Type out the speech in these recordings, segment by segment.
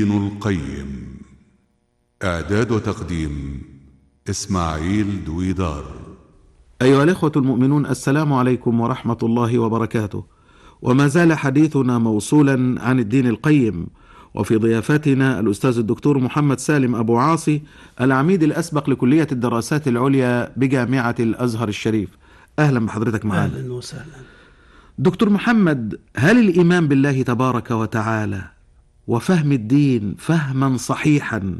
ابن القيم. إعداد وتقديم إسماعيل دويدار. أيها الإخوة المؤمنون، السلام عليكم ورحمة الله وبركاته. وما زال حديثنا موصولا عن الدين القيم، وفي ضيافتنا الأستاذ الدكتور محمد سالم أبو عاصي، العميد الأسبق لكلية الدراسات العليا بجامعة الأزهر الشريف. أهلا بحضرتك معنا. أهلا وسهلا. دكتور محمد، هل الإيمان بالله تبارك وتعالى وفهم الدين فهما صحيحا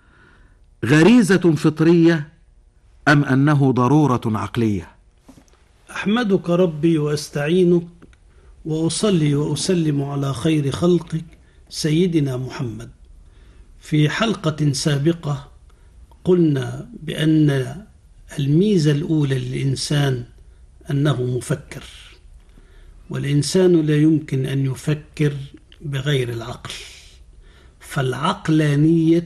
غريزة فطرية أم أنه ضرورة عقلية؟ أحمدك ربي وأستعينك وأصلي وأسلم على خير خلقك سيدنا محمد. في حلقة سابقة قلنا بأن الميزة الأولى للإنسان أنه مفكر، والإنسان لا يمكن أن يفكر بغير العقل، فالعقلانية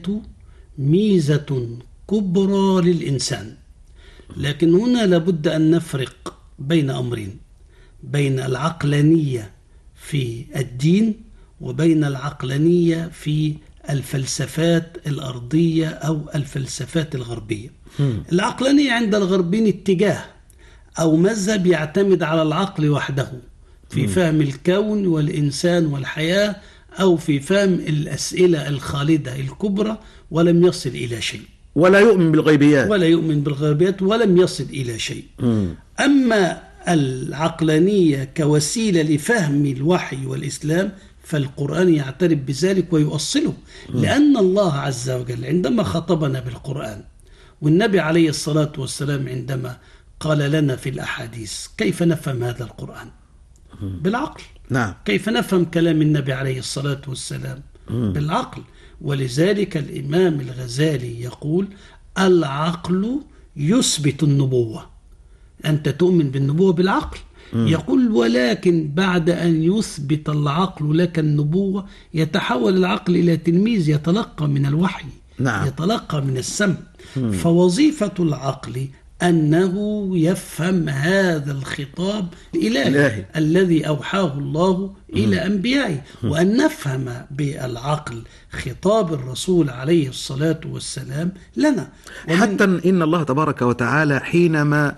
ميزة كبرى للإنسان. لكن هنا لابد أن نفرق بين أمرين، بين العقلانية في الدين وبين العقلانية في الفلسفات الأرضية أو الفلسفات الغربية. العقلانية عند الغربيين اتجاه أو مذهب يعتمد على العقل وحده في فهم الكون والإنسان والحياة، أو في فهم الأسئلة الخالدة الكبرى، ولم يصل إلى شيء، ولا يؤمن بالغيبيات ولم يصل إلى شيء. أما العقلانية كوسيلة لفهم الوحي والإسلام فالقرآن يعترف بذلك ويؤصله، لأن الله عز وجل عندما خطبنا بالقرآن، والنبي عليه الصلاة والسلام عندما قال لنا في الأحاديث كيف نفهم هذا القرآن؟ بالعقل. نعم. كيف نفهم كلام النبي عليه الصلاة والسلام؟ بالعقل. ولذلك الإمام الغزالي يقول العقل يثبت النبوة. أنت تؤمن بالنبوة بالعقل. يقول ولكن بعد أن يثبت العقل لك النبوة يتحول العقل إلى تلميذ يتلقى من الوحي. نعم. يتلقى من السمع. فوظيفة العقل أنه يفهم هذا الخطاب الإلهي الذي أوحاه الله إلى أنبيائه، وأن نفهم بالعقل خطاب الرسول عليه الصلاة والسلام لنا. حتى إن الله تبارك وتعالى حينما